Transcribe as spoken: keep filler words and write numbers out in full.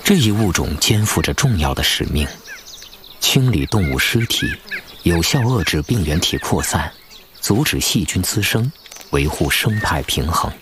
这一物种肩负着重要的使命，清理动物尸体，有效遏制病原体扩散，阻止细菌滋生，维护生态平衡。